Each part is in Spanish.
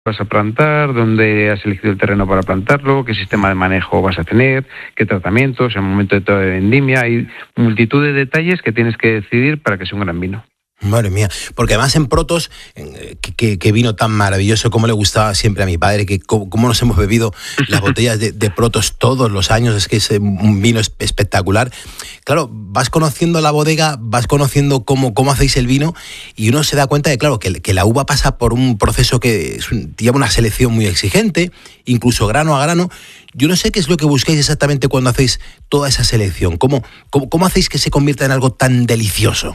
vas a plantar, dónde has elegido el terreno para plantarlo, qué sistema de manejo vas a tener, qué tratamientos, en el momento de toda vendimia. Hay multitud de detalles que tienes que decidir para que sea un gran vino. Madre mía, porque además en Protos, que vino tan maravilloso, como le gustaba siempre a mi padre, que cómo nos hemos bebido las botellas de Protos todos los años, es que es un vino espectacular. Claro, vas conociendo la bodega, vas conociendo cómo hacéis el vino, y uno se da cuenta de, claro, que la uva pasa por un proceso que lleva una selección muy exigente, incluso grano a grano. Yo no sé qué es lo que buscáis exactamente cuando hacéis toda esa selección. ¿Cómo hacéis que se convierta en algo tan delicioso?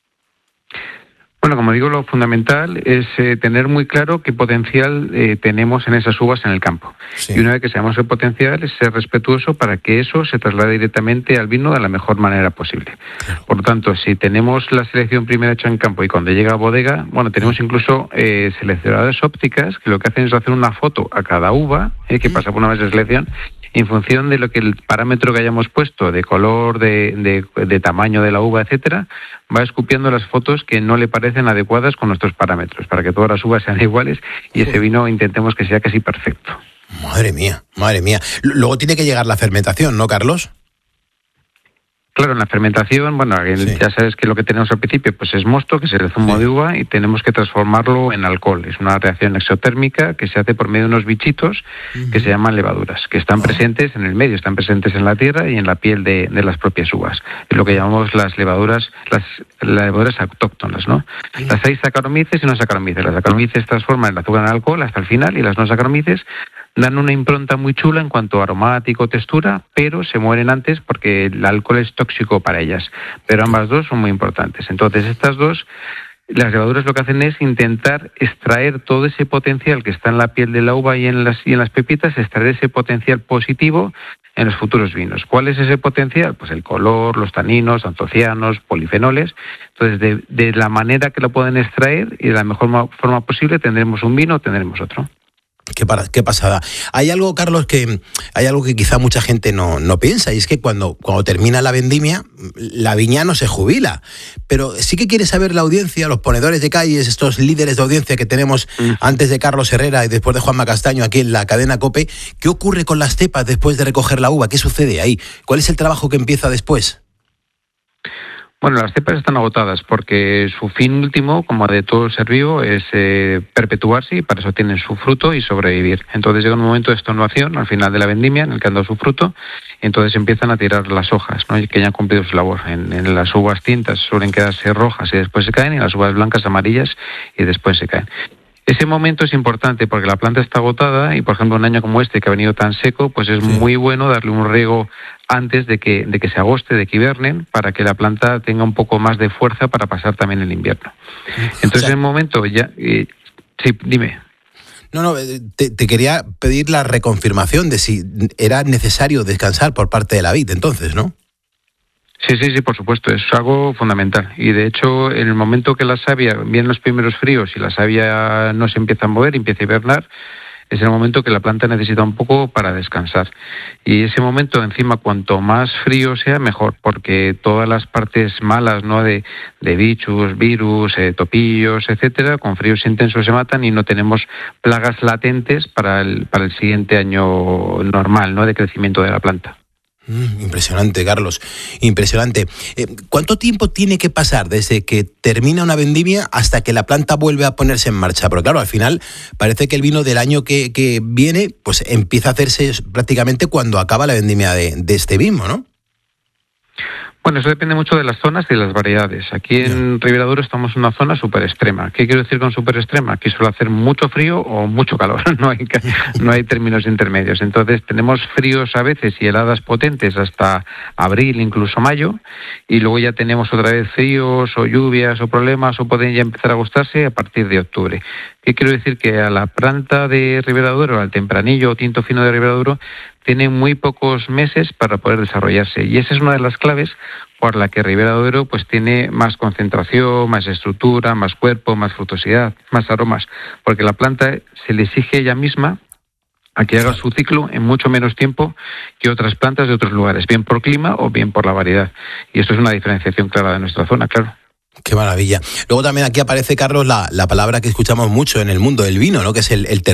Bueno, como digo, lo fundamental es tener muy claro qué potencial tenemos en esas uvas en el campo. Sí. Y una vez que sabemos el potencial, es ser respetuoso para que eso se traslade directamente al vino de la mejor manera posible. Claro. Por lo tanto, si tenemos la selección primero hecha en campo y cuando llega a bodega, bueno, tenemos incluso seleccionadoras ópticas que lo que hacen es hacer una foto a cada uva que pasa por una vez de selección, en función de lo que el parámetro que hayamos puesto, de color, de tamaño de la uva, etcétera, va escupiendo las fotos que no le parecen adecuadas con nuestros parámetros, para que todas las uvas sean iguales y ese vino intentemos que sea casi perfecto. Madre mía, madre mía. Luego tiene que llegar la fermentación, ¿no, Carlos? Claro, en la fermentación, bueno, sí. Ya sabes que lo que tenemos al principio pues es mosto, que es el zumo de uva, y tenemos que transformarlo en alcohol. Es una reacción exotérmica que se hace por medio de unos bichitos que se llaman levaduras, que están presentes en el medio, están presentes en la tierra y en la piel de las propias uvas. Es lo que llamamos las levaduras autóctonas, ¿no? Las hay saccharomyces y no saccharomyces. Las saccharomyces transforman el azúcar en alcohol hasta el final y las no saccharomyces dan una impronta muy chula en cuanto a aromático, textura, pero se mueren antes porque el alcohol es tóxico para ellas. Pero ambas dos son muy importantes. Entonces, estas dos, las levaduras lo que hacen es intentar extraer todo ese potencial que está en la piel de la uva y en las pepitas, extraer ese potencial positivo en los futuros vinos. ¿Cuál es ese potencial? Pues el color, los taninos, antocianos, polifenoles. Entonces, de la manera que lo pueden extraer y de la mejor forma posible, tendremos un vino o tendremos otro. Qué pasada. Hay algo, Carlos, que quizá mucha gente no piensa, y es que cuando termina la vendimia, la viña no se jubila. Pero sí que quiere saber la audiencia, los ponedores de calles, estos líderes de audiencia que tenemos antes de Carlos Herrera y después de Juanma Castaño aquí en la cadena COPE, ¿qué ocurre con las cepas después de recoger la uva? ¿Qué sucede ahí? ¿Cuál es el trabajo que empieza después? Bueno, las cepas están agotadas porque su fin último, como de todo ser vivo, es perpetuarse, y para eso tienen su fruto y sobrevivir. Entonces llega un momento de extenuación al final de la vendimia en el que han dado su fruto, y entonces empiezan a tirar las hojas, ¿no? Que ya han cumplido su labor. En las uvas tintas suelen quedarse rojas y después se caen, y en las uvas blancas amarillas y después se caen. Ese momento es importante porque la planta está agotada y, por ejemplo, un año como este que ha venido tan seco, pues es muy bueno darle un riego antes de que se agoste, de que hibernen, para que la planta tenga un poco más de fuerza para pasar también el invierno. Entonces, en el momento ya... sí, dime. No, te quería pedir la reconfirmación de si era necesario descansar por parte de la vid, entonces, ¿no? Sí, por supuesto, es algo fundamental. Y de hecho, en el momento que la savia, vienen los primeros fríos y la savia no se empieza a mover, empieza a hibernar, es el momento que la planta necesita un poco para descansar. Y ese momento, encima, cuanto más frío sea, mejor, porque todas las partes malas, ¿no?, de bichos, virus, topillos, etcétera, con fríos intensos se matan y no tenemos plagas latentes para el siguiente año normal, ¿no?, de crecimiento de la planta. Impresionante, Carlos, impresionante. ¿Cuánto tiempo tiene que pasar desde que termina una vendimia hasta que la planta vuelve a ponerse en marcha? Pero claro, al final parece que el vino del año que viene pues empieza a hacerse prácticamente cuando acaba la vendimia de este mismo, ¿no? Bueno, eso depende mucho de las zonas y de las variedades. Aquí en Ribera Duro estamos en una zona súper extrema. ¿Qué quiero decir con súper extrema? Aquí suele hacer mucho frío o mucho calor. No hay términos intermedios. Entonces tenemos fríos a veces y heladas potentes hasta abril, incluso mayo, y luego ya tenemos otra vez fríos o lluvias o problemas, o pueden ya empezar a agostarse a partir de octubre. ¿Qué quiero decir? Que a la planta de Ribera Duro, al tempranillo o tinto fino de Ribera Duro, tiene muy pocos meses para poder desarrollarse, y esa es una de las claves por la que Ribera Duro pues tiene más concentración, más estructura, más cuerpo, más frutosidad, más aromas, porque la planta se le exige ella misma a que haga su ciclo en mucho menos tiempo que otras plantas de otros lugares, bien por clima o bien por la variedad, y esto es una diferenciación clara de nuestra zona, claro. Qué maravilla. Luego también aquí aparece, Carlos, la palabra que escuchamos mucho en el mundo del vino, ¿no?, que es el